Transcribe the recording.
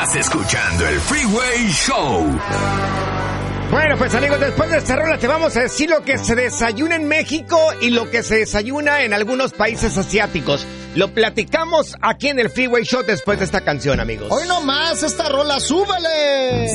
Estás escuchando el Freeway Show. Bueno, pues amigos, después de esta rola te vamos a decir lo que se desayuna en México y lo que se desayuna en algunos países asiáticos. Lo platicamos aquí en el Freeway Show después de esta canción, amigos. Hoy nomás esta rola, súbele.